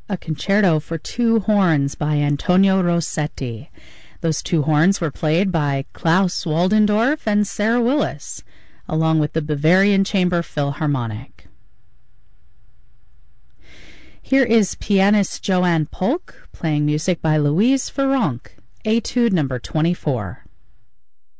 a concerto for two horns by Antonio Rossetti. Those two horns were played by Klaus Waldendorf and Sarah Willis, along with the Bavarian Chamber Philharmonic. Here is pianist Joanne Polk playing music by Louise Farronc, Etude number 24.